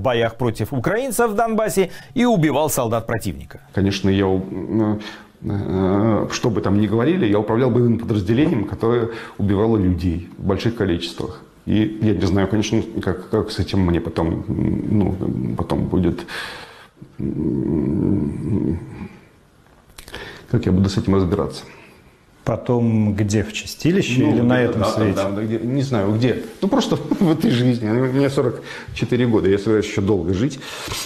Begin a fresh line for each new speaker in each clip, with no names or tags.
боях против украинцев в Донбассе и убивал солдат противника.
Конечно, что бы там ни говорили, я управлял боевым подразделением, которое убивало людей в больших количествах. И я не знаю, конечно, как с этим мне потом будет... Как я буду с этим разбираться.
Потом где? В чистилище или на этом свете?
Да, не знаю, где. Просто в этой жизни. Мне 44 года, я собираюсь еще долго жить.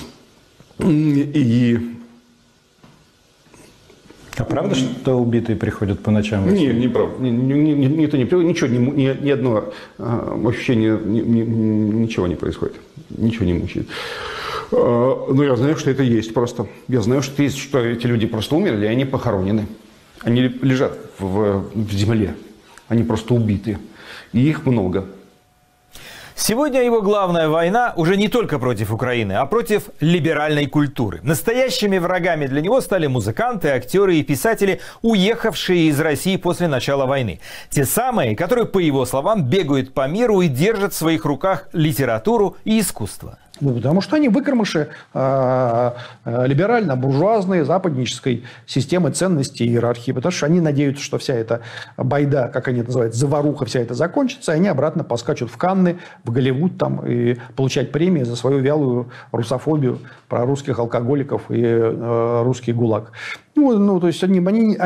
А правда, что убитые приходят по ночам?
Нет, не правда. Никто не приходит, ничего, ни одно ощущение, ничего не происходит. Ничего не мучает. Но я знаю, что это есть просто. Я знаю, что эти люди просто умерли, и они похоронены. Они лежат в земле. Они просто убиты. И их много.
Сегодня его главная война уже не только против Украины, а против либеральной культуры. Настоящими врагами для него стали музыканты, актеры и писатели, уехавшие из России после начала войны. Те самые, которые, по его словам, бегают по миру и держат в своих руках литературу и искусство.
Потому что они выкормыши либерально-буржуазной западнической системы ценностей и иерархии. Потому что они надеются, что вся эта байда, как они это называют, заваруха, вся это закончится, и они обратно поскачут в Канны, в Голливуд там, и получать премии за свою вялую русофобию про русских алкоголиков и русский ГУЛАГ. То есть они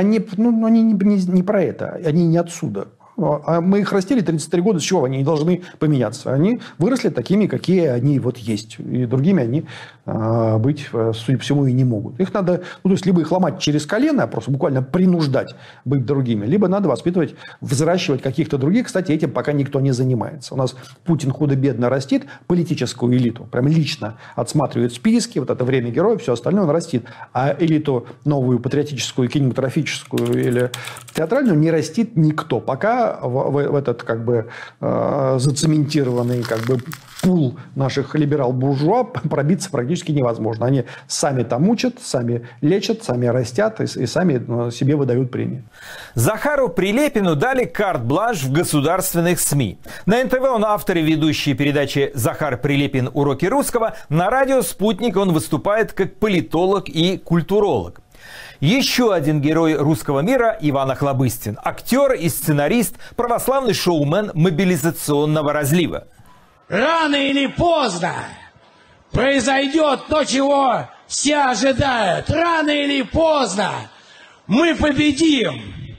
не про это, они не отсюда. А мы их растили 33 года, с чего они не должны поменяться? Они выросли такими, какие они вот есть. И другими они быть, судя по всему, и не могут. Их надо, то есть, либо их ломать через колено, просто буквально принуждать быть другими, либо надо воспитывать, взращивать каких-то других. Кстати, этим пока никто не занимается. У нас Путин худо-бедно растит политическую элиту, прям лично отсматривает списки, вот это время героев, все остальное он растит. А элиту новую, патриотическую, кинематографическую или театральную не растит никто. Пока в этот зацементированный пул наших либерал-буржуа пробиться практически невозможно. Они сами там учат, сами лечат, сами растят и сами себе выдают премии.
Захару Прилепину дали карт-бланш в государственных СМИ. На НТВ он автор и ведущий передачи «Захар Прилепин. Уроки русского». На радио «Спутник» он выступает как политолог и культуролог. Еще один герой русского мира – Иван Охлобыстин. Актер и сценарист, православный шоумен мобилизационного разлива.
Рано или поздно произойдет то, чего все ожидают. Рано или поздно мы победим.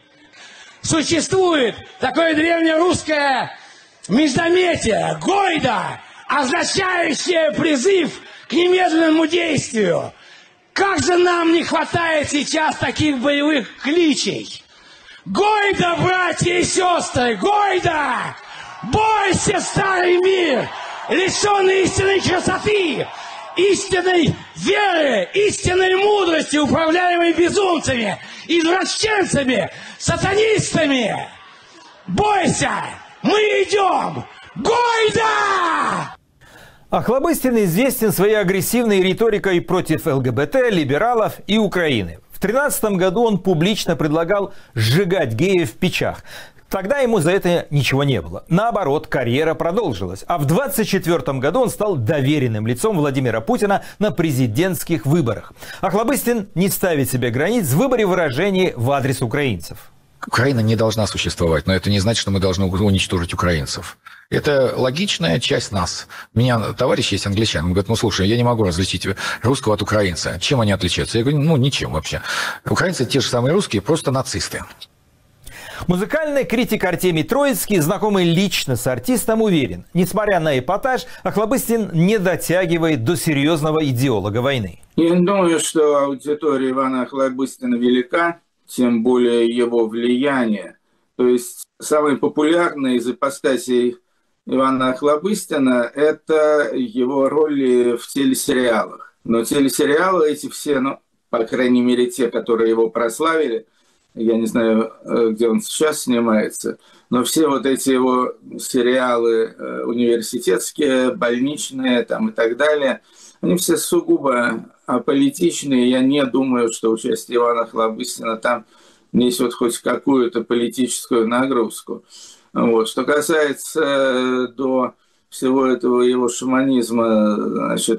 Существует такое древнерусское междометие – гойда, означающее призыв к немедленному действию. Как же нам не хватает сейчас таких боевых кличей? Гойда, братья и сестры, гойда! Бойся, старый мир, лишенный истинной красоты, истинной веры, истинной мудрости, управляемой безумцами, извращенцами, сатанистами. Бойся, мы идем! Гойда!
Охлобыстин известен своей агрессивной риторикой против ЛГБТ, либералов и Украины. В 2013 году он публично предлагал сжигать геев в печах. Тогда ему за это ничего не было. Наоборот, карьера продолжилась. А в 2024 году он стал доверенным лицом Владимира Путина на президентских выборах. Охлобыстин не ставит себе границ в выборе выражений в адрес украинцев.
Украина не должна существовать, но это не значит, что мы должны уничтожить украинцев. Это логичная часть нас. У меня товарищ есть англичанин, он говорит, слушай, я не могу различить русского от украинца. Чем они отличаются? Я говорю, ничем вообще. Украинцы те же самые русские, просто нацисты.
Музыкальный критик Артемий Троицкий, знакомый лично с артистом, уверен, несмотря на эпатаж, Охлобыстин не дотягивает до серьезного идеолога войны.
Я думаю, что аудитория Ивана Охлобыстина велика, тем более его влияние. То есть самый популярный из ипостасей Ивана Охлобыстина – это его роли в телесериалах. Но телесериалы эти все, по крайней мере те, которые его прославили, я не знаю, где он сейчас снимается, но все вот эти его сериалы университетские, больничные там, и так далее, они все сугубо аполитичные. Я не думаю, что участие Ивана Охлобыстина там несет хоть какую-то политическую нагрузку. Вот. Что касается до всего этого его шаманизма,